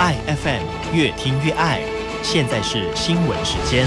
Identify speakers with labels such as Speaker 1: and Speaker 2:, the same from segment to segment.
Speaker 1: 爱 FM， 越听越爱。现在是新闻时间。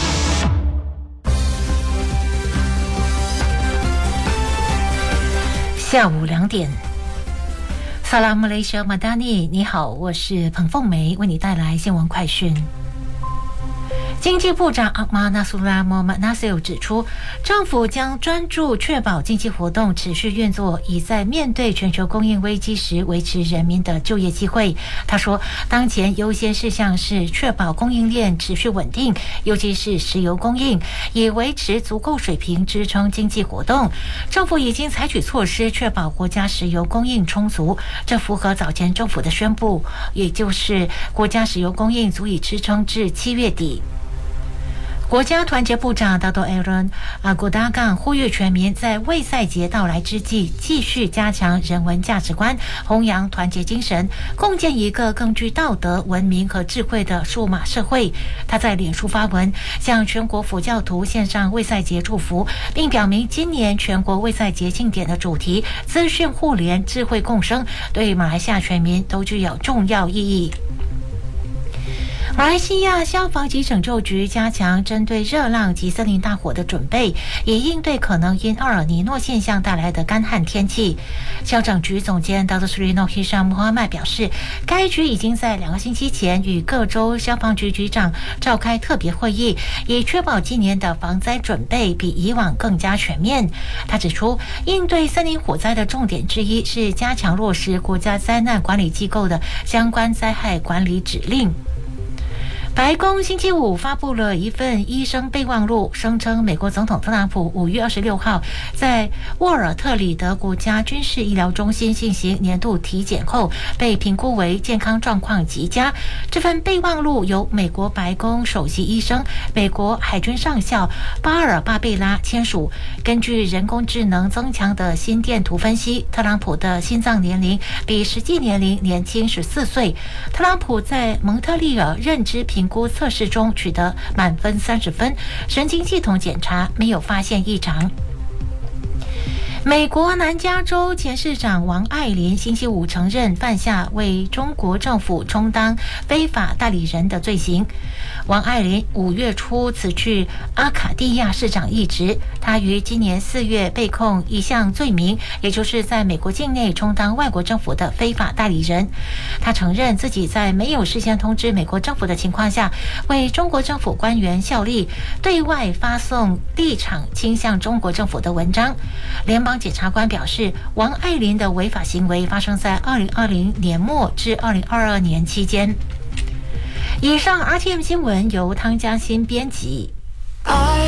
Speaker 2: 下午2点。萨拉姆雷西亚马达尼，你好，我是彭凤梅，为你带来新闻快讯。经济部长阿马纳苏拉莫马纳塞尔指出，政府将专注确保经济活动持续运作，以在面对全球供应危机时维持人民的就业机会。他说，当前优先事项是确保供应链持续稳定，尤其是石油供应，以维持足够水平支撑经济活动。政府已经采取措施确保国家石油供应充足，这符合早前政府的宣布，也就是国家石油供应足以支撑至7月底。国家团结部长达多艾伦阿古达冈呼吁全民在卫赛节到来之际，继续加强人文价值观，弘扬团结精神，共建一个更具道德、文明和智慧的数码社会。他在脸书发文，向全国佛教徒献上卫赛节祝福，并表明今年全国卫赛节庆典的主题“资讯互联，智慧共生”对马来西亚全民都具有重要意义。马来西亚消防及拯救局加强针对热浪及森林大火的准备，以应对可能因奥尔尼诺现象带来的干旱天气。消拯局总监 Dr. Srino Hisham Muhammad 表示，该局已经在2个星期前与各州消防局局长召开特别会议，以确保今年的防灾准备比以往更加全面。他指出，应对森林火灾的重点之一是加强落实国家灾难管理机构的相关灾害管理指令。白宫星期五发布了一份医生备忘录，声称美国总统特朗普5月26号在沃尔特里德国家军事医疗中心进行年度体检后，被评估为健康状况极佳。这份备忘录由美国白宫首席医生、美国海军上校巴尔巴贝拉签署。根据人工智能增强的心电图分析，特朗普的心脏年龄比实际年龄年轻14岁。特朗普在蒙特利尔认知评估测试中取得满分30分，神经系统检查没有发现异常。美国南加州前市长王爱林星期五承认犯下为中国政府充当非法代理人的罪行。王爱林5月初辞去阿卡蒂亚市长一职，他于今年4月被控一项罪名，也就是在美国境内充当外国政府的非法代理人。他承认自己在没有事先通知美国政府的情况下，为中国政府官员效力，对外发送立场倾向中国政府的文章。联邦检察官表示，王爱林的违法行为发生在2020年末至2022年期间。以上 RTM 新闻由汤嘉欣编辑。